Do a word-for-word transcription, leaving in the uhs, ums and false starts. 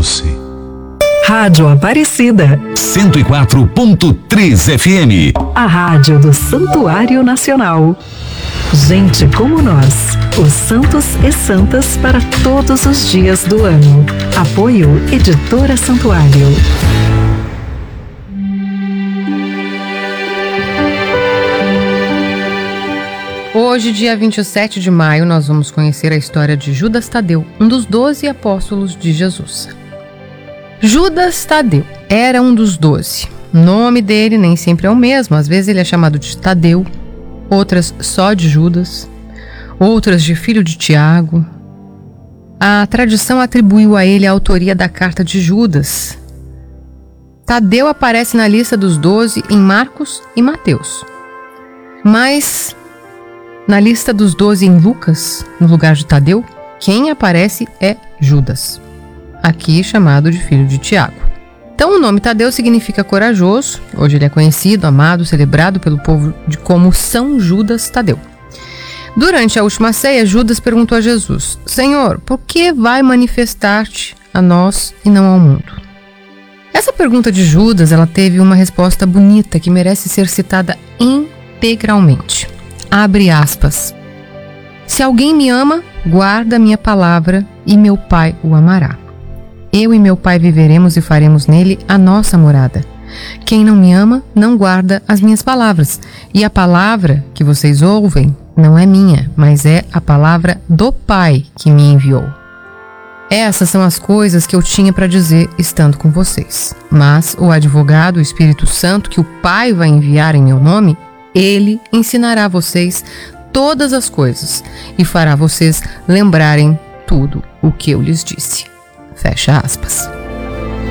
doce. Rádio Aparecida cento e quatro ponto três F M. A rádio do Santuário Nacional. Gente como nós, os santos e santas para todos os dias do ano. Apoio Editora Santuário. Hoje, dia vinte e sete de maio, nós vamos conhecer a história de Judas Tadeu, um dos doze apóstolos de Jesus. Judas Tadeu era um dos doze. O nome dele nem sempre é o mesmo, às vezes ele é chamado de Tadeu, outras só de Judas, outras de filho de Tiago. A tradição atribuiu a ele a autoria da carta de Judas. Tadeu aparece na lista dos doze em Marcos e Mateus, mas na lista dos doze em Lucas, no lugar de Tadeu, quem aparece é Judas, aqui chamado de filho de Tiago. Então o nome Tadeu significa corajoso. Hoje ele é conhecido, amado, celebrado pelo povo de como São Judas Tadeu. Durante a última ceia, Judas perguntou a Jesus: Senhor, por que vai manifestar-te a nós e não ao mundo? Essa pergunta de Judas, ela teve uma resposta bonita que merece ser citada integralmente. Abre aspas. Se alguém me ama, guarda minha palavra e meu Pai o amará. Eu e meu Pai viveremos e faremos nele a nossa morada. Quem não me ama, não guarda as minhas palavras. E a palavra que vocês ouvem não é minha, mas é a palavra do Pai que me enviou. Essas são as coisas que eu tinha para dizer estando com vocês. Mas o advogado, o Espírito Santo, que o Pai vai enviar em meu nome, ele ensinará a vocês todas as coisas e fará vocês lembrarem tudo o que eu lhes disse. Fecha aspas.